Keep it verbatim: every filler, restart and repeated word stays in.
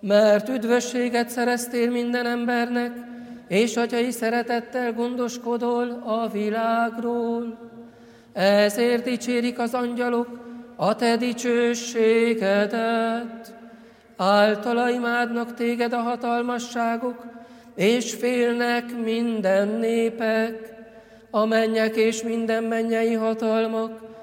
mert üdvösséget szereztél minden embernek, és atyai szeretettel gondoskodol a világról. Ezért dicsérik az angyalok a te dicsőségedet. Általa imádnak téged a hatalmasságok, és félnek minden népek, a mennyek és minden mennyei hatalmak,